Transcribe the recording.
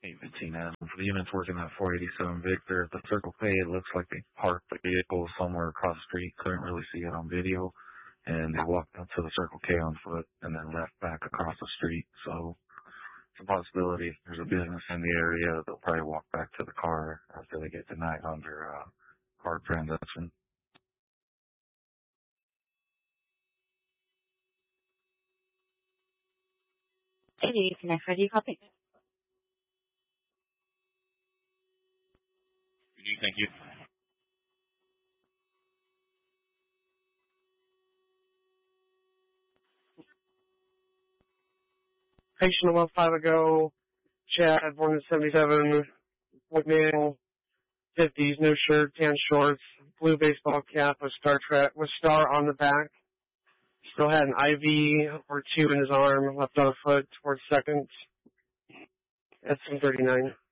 815 for the units working at 487 Victor. At the Circle K, it looks like they parked the vehicle somewhere across the street. Couldn't really see it on video. And they walked up to the Circle K on foot and then left back across the street. So it's a possibility. If there's a business in the area, they'll probably walk back to the car after they get denied on their card transaction. Hey, can I find you copy? Thank you. Patient a month 5 ago, Chad, born in 77, white male, 50s, no shirt, tan shorts, blue baseball cap with star on the back. Still had an IV or two in his arm, left on a foot towards second at 7:39.